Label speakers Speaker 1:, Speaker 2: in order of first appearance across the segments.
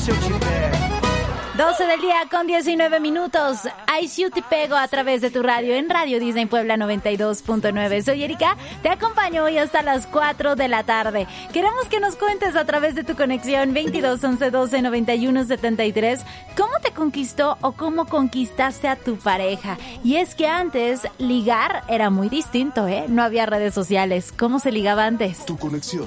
Speaker 1: 12 del día con 19 minutos. Ay, sí, te pego a través de tu radio en Radio Disney Puebla 92.9. Soy Erika, te acompaño hoy hasta las 4 de la tarde. Queremos que nos cuentes a través de tu conexión 22 11 12 91 73 cómo te conquistó o cómo conquistaste a tu pareja. Y es que antes ligar era muy distinto, ¿eh? No había redes sociales. ¿Cómo se ligaba antes?
Speaker 2: Tu conexión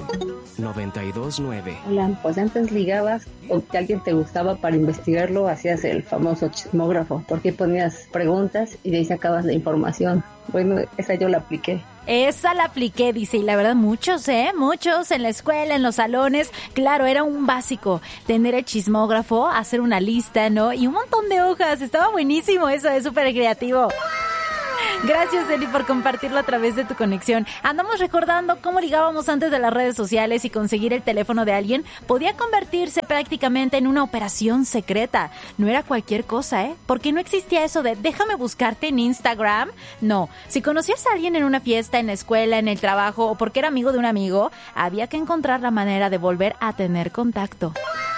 Speaker 2: 92.9.
Speaker 3: Hola, pues antes ligabas o que alguien te gustaba para investigarlo, hacías el famoso chismógrafo, porque ponías preguntas y de ahí sacabas la información. Bueno, esa yo la apliqué.
Speaker 1: Esa la apliqué, dice, y la verdad muchos en la escuela, en los salones, claro, era un básico, tener el chismógrafo, hacer una lista, ¿no? Y un montón de hojas, estaba buenísimo eso, es súper creativo. Gracias, Eli, por compartirlo a través de tu conexión. Andamos recordando cómo ligábamos antes de las redes sociales y conseguir el teléfono de alguien podía convertirse prácticamente en una operación secreta. No era cualquier cosa, porque no existía eso de déjame buscarte en Instagram. No, si conocías a alguien en una fiesta, en la escuela, en el trabajo o porque era amigo de un amigo, había que encontrar la manera de volver a tener contacto.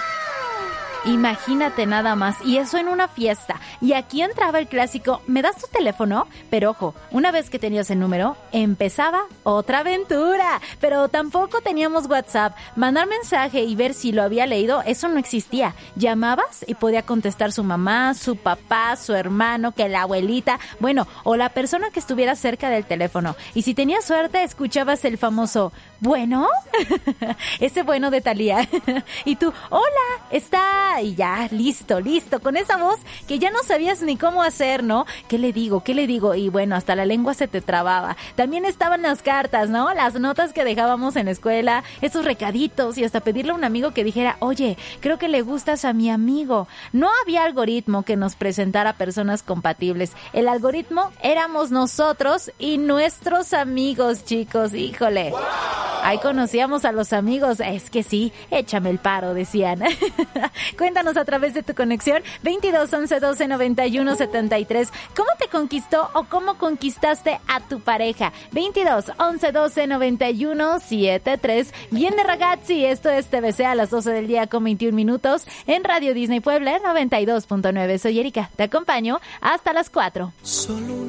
Speaker 1: Imagínate nada más, y eso en una fiesta. Y aquí entraba el clásico, ¿me das tu teléfono? Pero ojo, una vez que tenías el número, empezaba otra aventura. Pero tampoco teníamos WhatsApp. Mandar mensaje y ver si lo había leído, eso no existía. Llamabas y podía contestar su mamá, su papá, su hermano, que la abuelita, bueno, o la persona que estuviera cerca del teléfono. Y si tenías suerte, escuchabas el famoso, ¿bueno? Ese bueno de Thalía. Y tú, hola, está... Y ya, listo, con esa voz que ya no sabías ni cómo hacer, ¿no? ¿Qué le digo? Y bueno, hasta la lengua se te trababa. También estaban las cartas, ¿no? Las notas que dejábamos en la escuela, esos recaditos y hasta pedirle a un amigo que dijera, oye, creo que le gustas a mi amigo. No había algoritmo que nos presentara personas compatibles. El algoritmo éramos nosotros y nuestros amigos, chicos, híjole. Ahí conocíamos a los amigos, es que sí, échame el paro, decían. Cuéntanos a través de tu conexión 22 11 12 91 73. ¿Cómo te conquistó o cómo conquistaste a tu pareja? 22 11 12 91 73. Viene ragazzi, esto es TVC a las 12 del día con 21 minutos en Radio Disney Puebla 92.9. Soy Erika, te acompaño hasta las 4.